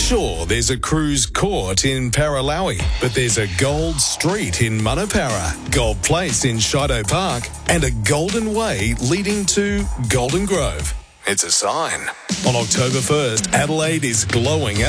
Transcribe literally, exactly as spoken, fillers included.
Sure, there's a cruise court in Paralawi, but there's a gold street in Manapara, Gold Place in Shido Park, and a golden way leading to Golden Grove. It's a sign. On October first, Adelaide is glowing